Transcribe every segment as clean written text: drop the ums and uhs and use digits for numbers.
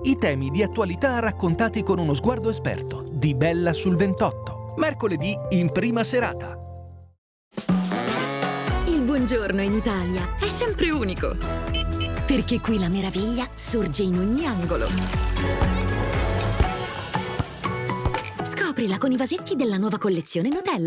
I temi di attualità raccontati con uno sguardo esperto di Bella sul 28. Mercoledì in prima serata. Il buongiorno in Italia è sempre unico, perché qui la meraviglia sorge in ogni angolo. Scoprila con i vasetti della nuova collezione Nutella.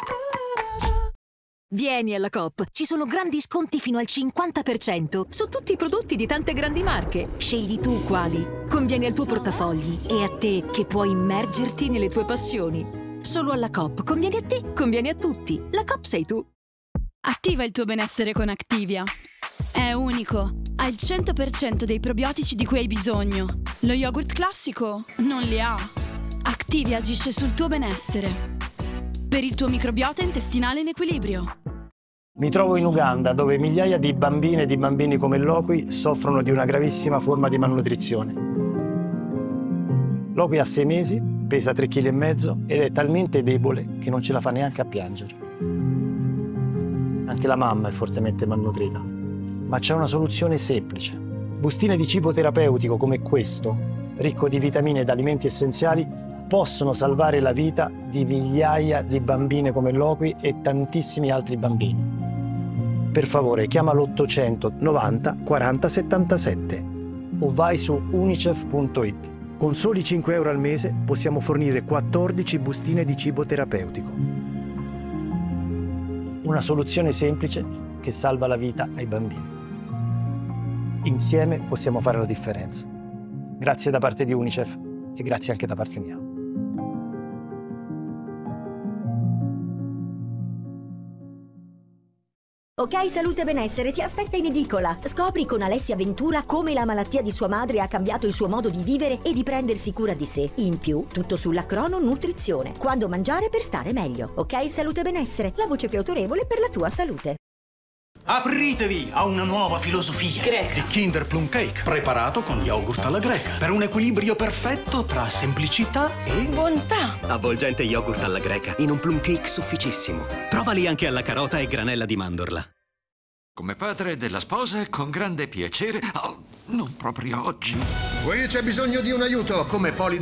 Vieni alla Coop, ci sono grandi sconti fino al 50% su tutti i prodotti di tante grandi marche. Scegli tu quali. Conviene al tuo portafogli e a te che puoi immergerti nelle tue passioni. Solo alla Coop conviene a te, conviene a tutti. La Coop sei tu. Attiva il tuo benessere con Activia. È unico, ha il 100% dei probiotici di cui hai bisogno. Lo yogurt classico non li ha. Activia agisce sul tuo benessere. Per il tuo microbiota intestinale in equilibrio. Mi trovo in Uganda, dove migliaia di bambine e di bambini come Lokwi soffrono di una gravissima forma di malnutrizione. Lokwi ha 6 mesi, pesa 3,5 kg ed è talmente debole che non ce la fa neanche a piangere. Anche la mamma è fortemente malnutrita. Ma c'è una soluzione semplice. Bustine di cibo terapeutico come questo, ricco di vitamine ed alimenti essenziali, possono salvare la vita di migliaia di bambine come Lokwi e tantissimi altri bambini. Per favore, chiama l'800 90 40 77 o vai su unicef.it. Con soli 5 euro al mese possiamo fornire 14 bustine di cibo terapeutico. Una soluzione semplice che salva la vita ai bambini. Insieme possiamo fare la differenza. Grazie da parte di Unicef e grazie anche da parte mia. Ok Salute e Benessere ti aspetta in edicola. Scopri con Alessia Ventura come la malattia di sua madre ha cambiato il suo modo di vivere e di prendersi cura di sé. In più, tutto sulla crononutrizione. Quando mangiare per stare meglio. Ok Salute e Benessere, la voce più autorevole per la tua salute. Apritevi a una nuova filosofia greca. Il Kinder Plum Cake, preparato con yogurt alla greca, per un equilibrio perfetto tra semplicità e bontà. Avvolgente yogurt alla greca in un plum cake sufficissimo. Provali anche alla carota e granella di mandorla. Come padre della sposa, con grande piacere. Oh, non proprio oggi. Qui c'è bisogno di un aiuto. Come